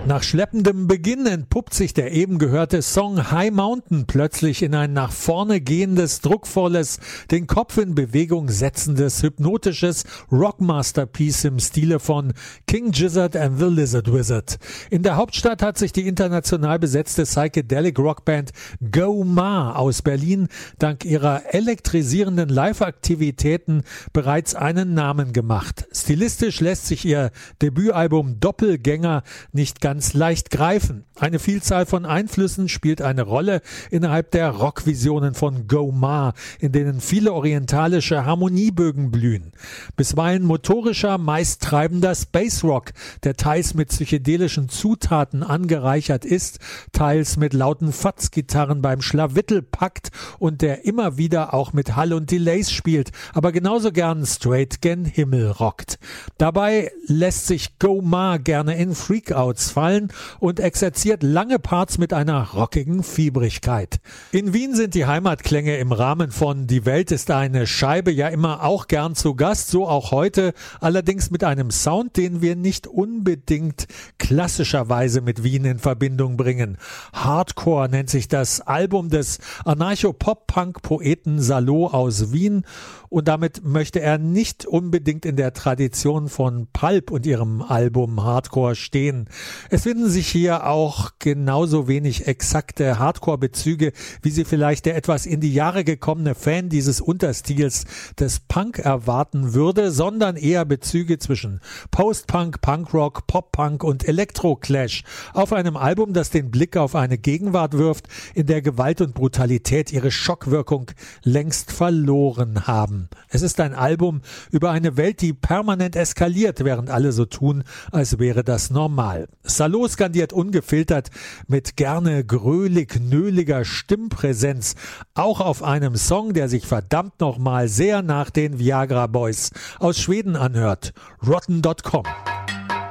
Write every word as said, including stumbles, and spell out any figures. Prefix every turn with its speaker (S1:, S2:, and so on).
S1: Nach schleppendem Beginn entpuppt sich der eben gehörte Song High Mountain plötzlich in ein nach vorne gehendes, druckvolles, den Kopf in Bewegung setzendes, hypnotisches Rockmasterpiece im Stile von King Gizzard and the Lizard Wizard. In der Hauptstadt hat sich die international besetzte Psychedelic Rockband Go Ma aus Berlin dank ihrer elektrisierenden Live-Aktivitäten bereits einen Namen gemacht. Stilistisch lässt sich ihr Debütalbum Doppelgänger nicht ganz ganz leicht greifen. Eine Vielzahl von Einflüssen spielt eine Rolle innerhalb der Rockvisionen von Go Ma, in denen viele orientalische Harmoniebögen blühen. Bisweilen motorischer, meist treibender Space Rock, der teils mit psychedelischen Zutaten angereichert ist, teils mit lauten Fatzgitarren beim Schlawittel packt und der immer wieder auch mit Hall und Delays spielt, aber genauso gern straight gen Himmel rockt. Dabei lässt sich Go Ma gerne in Freakouts fallen und exerziert lange Parts mit einer rockigen Fiebrigkeit. In Wien sind die Heimatklänge im Rahmen von Die Welt ist eine Scheibe ja immer auch gern zu Gast, so auch heute, allerdings mit einem Sound, den wir nicht unbedingt klassischerweise mit Wien in Verbindung bringen. Hardcore nennt sich das Album des Anarcho-Pop-Punk-Poeten Salo aus Wien und damit möchte er nicht unbedingt in der Tradition von Pulp und ihrem Album Hardcore stehen. Es finden sich hier auch genauso wenig exakte Hardcore-Bezüge, wie sie vielleicht der etwas in die Jahre gekommene Fan dieses Unterstils des Punk erwarten würde, sondern eher Bezüge zwischen Post-Punk, Punkrock, Pop-Punk und Elektro-Clash auf einem Album, das den Blick auf eine Gegenwart wirft, in der Gewalt und Brutalität ihre Schockwirkung längst verloren haben. Es ist ein Album über eine Welt, die permanent eskaliert, während alle so tun, als wäre das normal. Salo skandiert ungefiltert mit gerne grölig-nöliger Stimmpräsenz, auch auf einem Song, der sich verdammt nochmal sehr nach den Viagra Boys aus Schweden anhört. Rotten Punkt com